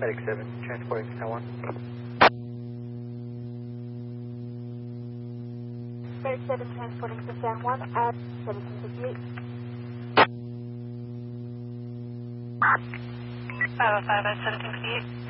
Medic 7, transporting to Taiwan. Medic 7 transporting to San Juan at 1758. 505 at 1758.